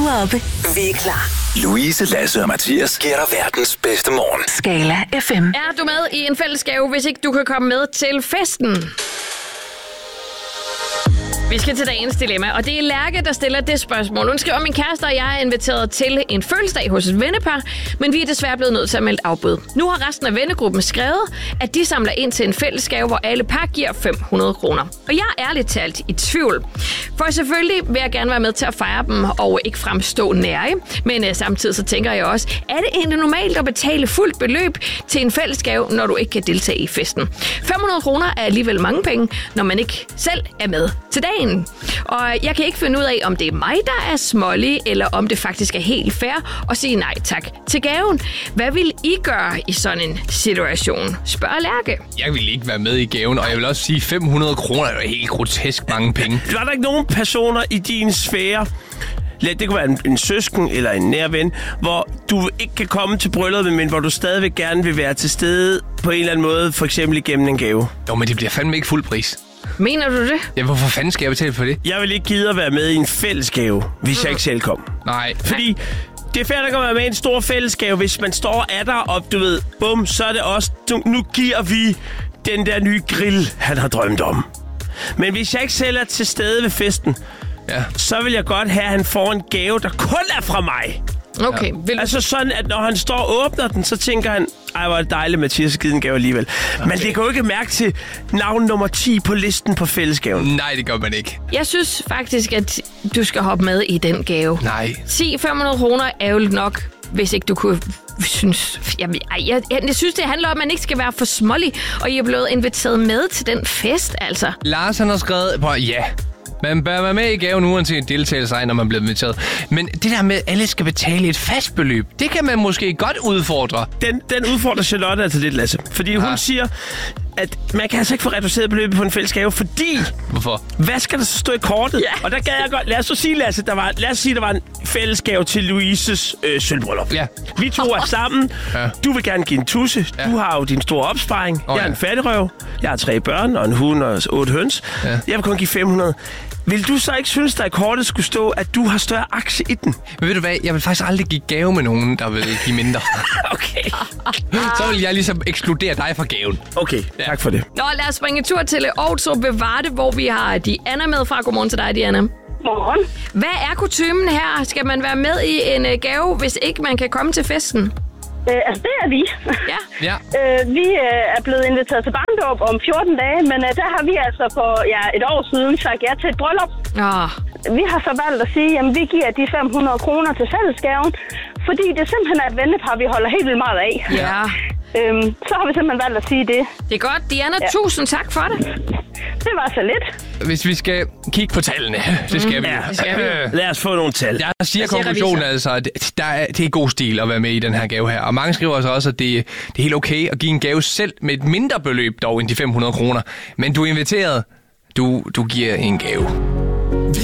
Du er oppe. Vi er klar. Louise, Lasse og Mathias giver dig verdens bedste morgen. Skala FM. Er du med i en fællesgave, hvis ikke du kan komme med til festen? Vi skal til dagens dilemma, og det er Lærke, der stiller det spørgsmål. Hun skriver, min kæreste og jeg er inviteret til en fødselsdag hos et vennepar, men vi er desværre blevet nødt til at melde afbud. Nu har resten af vennegruppen skrevet, at de samler ind til en fællesgave, hvor alle par giver 500 kroner. Og jeg er ærligt talt i tvivl. For selvfølgelig vil jeg gerne være med til at fejre dem og ikke fremstå nære. Men samtidig så tænker jeg også, er det egentlig normalt at betale fuldt beløb til en fællesgave, når du ikke kan deltage i festen? 500 kroner er alligevel mange penge, når man ikke selv er med til dagen. Og jeg kan ikke finde ud af, om det er mig, der er smålig, eller om det faktisk er helt fair at sige nej tak til gaven. Hvad vil I gøre i sådan en situation? Spørger Lærke. Jeg vil ikke være med i gaven, og jeg vil også sige, 500 kroner er jo helt grotesk mange penge. Var der ikke nogen personer i din sfære, det kunne være en søsken eller en nær ven, hvor du ikke kan komme til brylluppet, men hvor du stadigvæk gerne vil være til stede på en eller anden måde, for eksempel igennem en gave? Jo, men det bliver fandme ikke fuld pris. Mener du det? Ja, hvorfor fanden skal jeg betale for det? Jeg vil ikke gide at være med i en fællesgave, hvis jeg ikke selv kom. Nej. Fordi det er fair, at være med i en stor fællesgave, hvis man står af dig, og du ved, bum, så er det også, nu giver vi den der nye grill, han har drømt om. Men hvis jeg ikke selv er til stede ved festen, så vil jeg godt have, at han får en gave, der kun er fra mig. Okay. Ja. Altså sådan, at når han står og åbner den, så tænker han, ej, hvor er det dejligt, Mathias, givet en gave alligevel. Okay. Men det kan jo ikke mærke til navn nummer 10 på listen på fællesgaven. Nej, det gør man ikke. Jeg synes faktisk, at du skal hoppe med i den gave. Nej. 500 kroner er jo nok, hvis ikke du kunne synes... Jeg synes, det handler om, at man ikke skal være for smålig, og I er blevet inviteret med til den fest, altså. Lars, han har skrevet på, man bør være med i gaven uanset deltagelse, når man bliver inviteret. Men det der med, at alle skal betale et fast beløb, det kan man måske godt udfordre. Den udfordrer Charlotte altså lidt, Lasse. Fordi hun siger, at man kan altså ikke få reduceret beløbet på en fællesgave, fordi... Hvorfor? Hvad skal der så stå i kortet? Ja. Og der gad jeg godt... Lad os så sige, Lasse, der var en fællesgave til Louises sølvbryllup. Ja. Vi to er sammen. Ja. Du vil gerne give en tusse. Ja. Du har jo din store opsparing. Jeg er en fattigrøv. Jeg har 3 børn og en hund og 8 høns. Ja. Jeg vil kun give 500. Vil du så ikke synes, der i kortet skulle stå, at du har større aktie i den? Men ved du hvad? Jeg vil faktisk aldrig give gave med nogen, der vil give mindre. Okay. Så vil jeg ligesom ekskludere dig fra gaven. Okay, tak for det. Nå, lad os springe en tur til Aarhus ved Varde, hvor vi har Diana med fra. Godmorgen til dig, Diana. Godmorgen. Hvad er kutymen her? Skal man være med i en gave, hvis ikke man kan komme til festen? Altså, det er vi. Ja. Vi er blevet inviteret til barndåb om 14 dage, men der har vi altså for et år siden sagt ja til et bryllup. Vi har så valgt at sige, at vi giver de 500 kroner til fællesgaven, fordi det simpelthen er et vennepar, vi holder helt vildt meget af. Ja. Så har vi simpelthen valgt at sige det. Det er godt. Diana, tusind tak for det. Det var så lidt. Hvis vi skal kigge på tallene, det skal vi. Lad os få nogle tal. Jeg siger konklusionen altså, at det er god stil at være med i den her gave her. Og mange skriver altså også, at det er helt okay at give en gave selv med et mindre beløb dog end de 500 kroner. Men du er inviteret. Du giver en gave.